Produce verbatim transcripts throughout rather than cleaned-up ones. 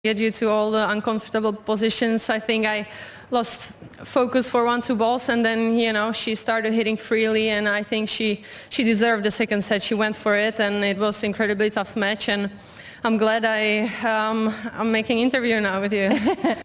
Due to all the uncomfortable positions, I think I lost focus for one, two balls, and then, you know, she started hitting freely, and I think she, she deserved the second set. She went for it, and it was an incredibly tough match, and I'm glad I, um, I'm making an interview now with you.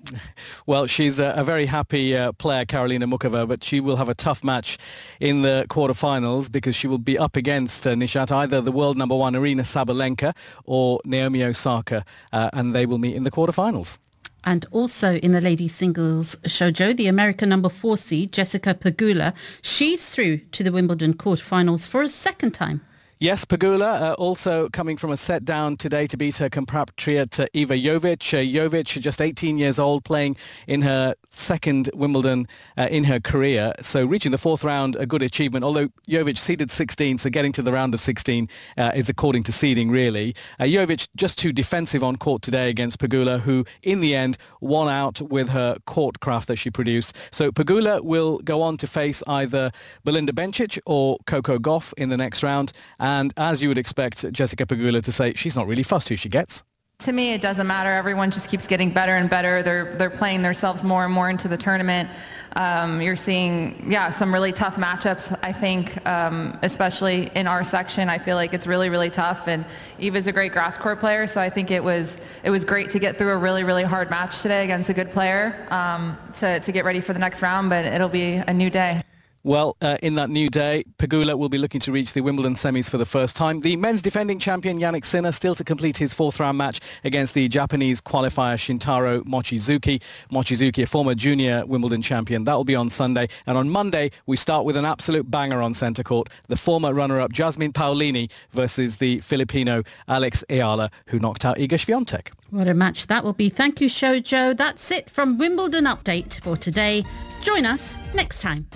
Well, she's a, a very happy uh, player, Karolina Muchova, but she will have a tough match in the quarterfinals because she will be up against uh, Nishat, either the world number one Aryna Sabalenka or Naomi Osaka, uh, and they will meet in the quarterfinals. And also in the ladies singles shoujo, the American number four seed, Jessica Pegula, she's through to the Wimbledon quarterfinals for a second time. Yes, Pegula uh, also coming from a set down today to beat her compatriot uh, Iva Jovic. Uh, Jovic, just eighteen years old, playing in her second Wimbledon uh, in her career. So reaching the fourth round, a good achievement, although Jovic seeded sixteen, so getting to the round of sixteen uh, is according to seeding, really. Uh, Jovic just too defensive on court today against Pegula, who in the end won out with her court craft that she produced. So Pegula will go on to face either Belinda Bencic or Coco Gauff in the next round. And as you would expect Jessica Pegula to say, she's not really fussed who she gets. To me, it doesn't matter. Everyone just keeps getting better and better. They're they're playing themselves more and more into the tournament. Um, you're seeing, yeah, some really tough matchups, I think, um, especially in our section. I feel like it's really, really tough. And Eva's a great grass court player, so I think it was it was great to get through a really, really hard match today against a good player um, to, to get ready for the next round, but it'll be a new day. Well, uh, in that new day, Pegula will be looking to reach the Wimbledon semis for the first time. The men's defending champion Jannik Sinner still to complete his fourth round match against the Japanese qualifier Shintaro Mochizuki. Mochizuki, a former junior Wimbledon champion. That will be on Sunday. And on Monday, we start with an absolute banger on centre court. The former runner-up Jasmine Paolini versus the Filipino Alex Ayala, who knocked out Iga Swiatek. What a match that will be. Thank you, Shoujo. That's it from Wimbledon Update for today. Join us next time.